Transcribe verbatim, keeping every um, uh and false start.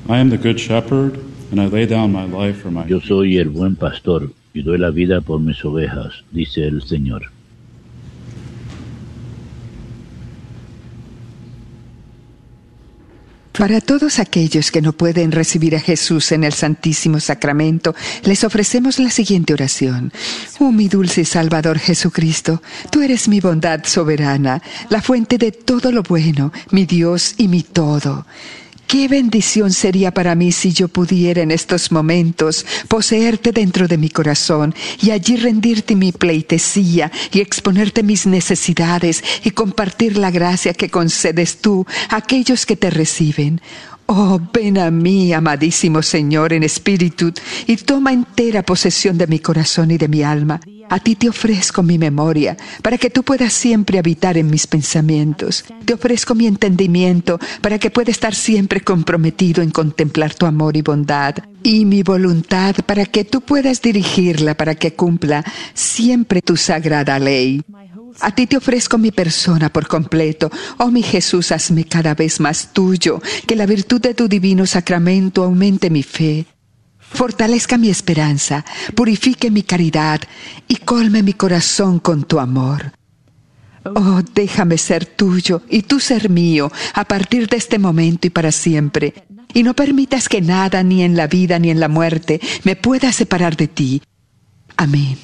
I am the good shepherd, and I lay down my life for my Yo soy el buen pastor y doy la vida por mis ovejas, dice el Señor. Para todos aquellos que no pueden recibir a Jesús en el Santísimo Sacramento, les ofrecemos la siguiente oración. Oh, mi dulce Salvador Jesucristo, tú eres mi bondad soberana, la fuente de todo lo bueno, mi Dios y mi todo. Qué bendición sería para mí si yo pudiera en estos momentos poseerte dentro de mi corazón y allí rendirte mi pleitesía y exponerte mis necesidades y compartir la gracia que concedes tú a aquellos que te reciben. Oh, ven a mí, amadísimo Señor, en espíritu, y toma entera posesión de mi corazón y de mi alma. A ti te ofrezco mi memoria, para que tú puedas siempre habitar en mis pensamientos. Te ofrezco mi entendimiento, para que pueda estar siempre comprometido en contemplar tu amor y bondad. Y mi voluntad, para que tú puedas dirigirla, para que cumpla siempre tu sagrada ley. A ti te ofrezco mi persona por completo. Oh, mi Jesús, hazme cada vez más tuyo, que la virtud de tu divino sacramento aumente mi fe, fortalezca mi esperanza, purifique mi caridad y colme mi corazón con tu amor. Oh, déjame ser tuyo y tú ser mío a partir de este momento y para siempre. Y no permitas que nada, ni en la vida ni en la muerte, me pueda separar de ti. Amén.